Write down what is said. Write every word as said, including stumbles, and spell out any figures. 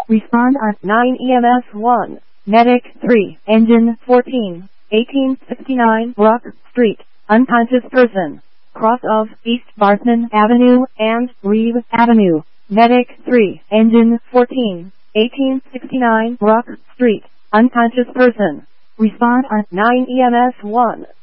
Respond on nine E M S one. Medic three. Engine fourteen. eighteen sixty-nine Brook Street. Unconscious person. Cross of East Barsman Avenue and Reeve Avenue. Medic three. Engine fourteen. eighteen sixty-nine Brook Street. Unconscious person. Respond on nine E M S one.